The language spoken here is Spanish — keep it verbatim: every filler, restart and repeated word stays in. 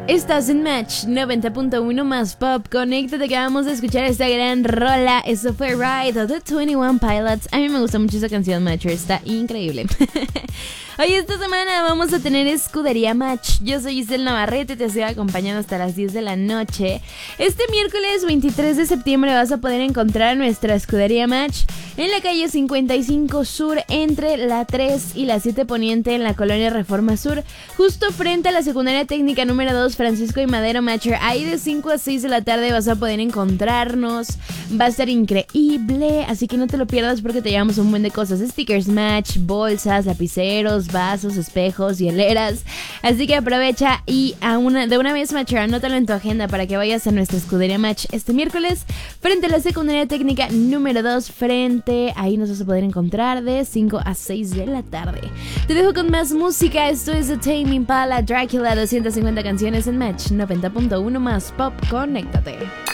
Estás en Match noventa punto uno más Pop. Conéctate, que vamos a escuchar esta gran rola. Eso fue Ride de veintiuno Pilots. A mí me gusta mucho esa canción, Matcher, está increíble. Hoy esta semana vamos a tener Escudería Match. Yo soy Giselle Navarrete, te estoy acompañando hasta las diez de la noche. Este miércoles veintitrés de septiembre vas a poder encontrar nuestra Escudería Match en la calle cincuenta y cinco Sur, entre la tres y la siete Poniente, en la colonia Reforma Sur, justo frente a la secundaria técnica número dos Francisco y Madero. Matcher, ahí de cinco a seis de la tarde vas a poder encontrarnos. Va a estar increíble, así que no te lo pierdas porque te llevamos un buen de cosas: stickers Match, bolsas, lapiceros, vasos, espejos, hieleras. Así que aprovecha y a una, de una vez, Matcher, anótalo en tu agenda para que vayas a nuestra Escudería Match este miércoles frente a la secundaria técnica número dos, frente, ahí nos vas a poder encontrar de cinco a seis de la tarde. Te dejo con más música. Esto es The Tame Impala, Dracula, doscientas cincuenta canciones en Match noventa punto uno más Pop. Conéctate.